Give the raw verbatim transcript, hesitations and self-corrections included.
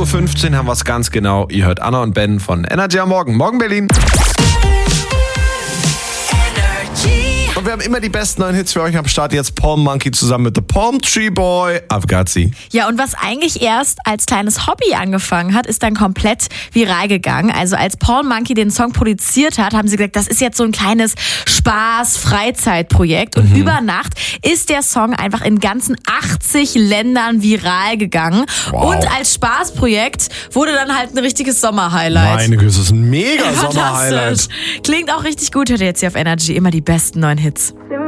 Uhr fünfzehn haben wir es ganz genau. Ihr hört Anna und Ben von Energy am Morgen. Morgen Berlin. Und wir haben immer die besten neuen Hits für euch am Start. Jetzt Palm Monkey zusammen mit The Palm Tree Boy. I've got sie. Ja, und was eigentlich erst als kleines Hobby angefangen hat, ist dann komplett viral gegangen. Also als Palm Monkey den Song produziert hat, haben sie gesagt, das ist jetzt so ein kleines Spaß-Freizeitprojekt. Und mhm. über Nacht ist der Song einfach in ganzen achtzig Ländern viral gegangen. Wow. Und als Spaßprojekt wurde dann halt ein richtiges Sommerhighlight. Meine Güte, das ist ein mega Sommerhighlight. Klingt auch richtig gut. Hört ihr jetzt hier auf Energy immer die besten neuen Hits.